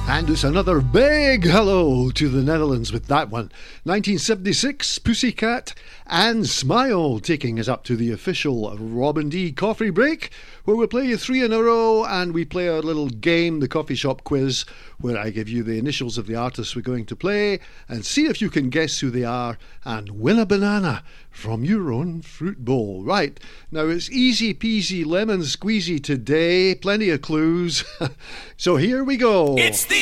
And it's another big hello to the Netherlands with that one. 1976, Pussycat and Smile taking us up to the official Robin D coffee break, where we play you three in a row and we play our little game, the coffee shop quiz, where I give you the initials of the artists we're going to play and see if you can guess who they are and win a banana from your own fruit bowl. Right, now it's easy peasy lemon squeezy today, plenty of clues. So here we go. It's the